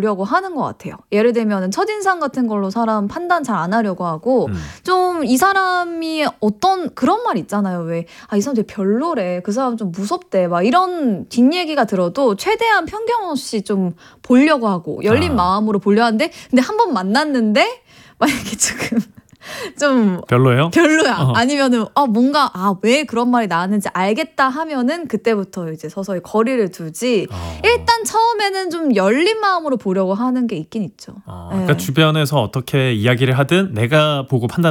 보려고 하는 것 같아요. 예를 들면 첫인상 같은 걸로 사람 판단 잘 안 하려고 하고 좀 이 사람이 어떤 그런 말 있잖아요. 왜 이 사람 되게 별로래. 그 사람 좀 무섭대. 막 이런 뒷얘기가 들어도 최대한 편견 없이 좀 보려고 하고 열린 마음으로 보려 하는데 근데 한 번 만났는데 만약에 조금 좀 별로예요? 별로야. 아니면은 뭔가 왜 그런 말이 나왔는지 알겠다 하면은 그때부터 이제 서서히 거리를 두지. 일단 처음에는 좀 열린 마음으로 보려고 하는 게 있긴 있죠. 그러니까 주변에서 어떻게 이야기를 하든 내가 보고 판단